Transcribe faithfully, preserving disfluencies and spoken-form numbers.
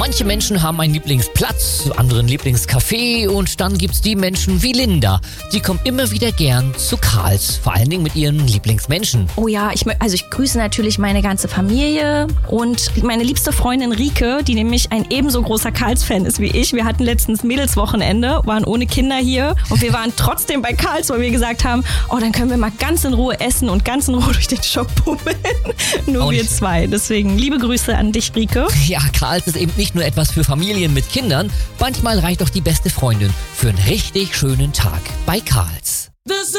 Manche Menschen haben einen Lieblingsplatz, andere ein Lieblingscafé und dann gibt's die Menschen wie Linda. Die kommt immer wieder gern zu Karls, vor allen Dingen mit ihren Lieblingsmenschen. Oh ja, ich, also ich grüße natürlich meine ganze Familie und meine liebste Freundin Rike, die nämlich ein ebenso großer Karls-Fan ist wie ich. Wir hatten letztens Mädelswochenende, waren ohne Kinder hier und wir waren trotzdem bei Karls, weil wir gesagt haben, oh, dann können wir mal ganz in Ruhe essen und ganz in Ruhe durch den Shop bummeln. Nur Und wir zwei. Deswegen liebe Grüße an dich, Rike. Ja, Karls ist eben nicht nur etwas für Familien mit Kindern. Manchmal reicht auch die beste Freundin für einen richtig schönen Tag bei Karls.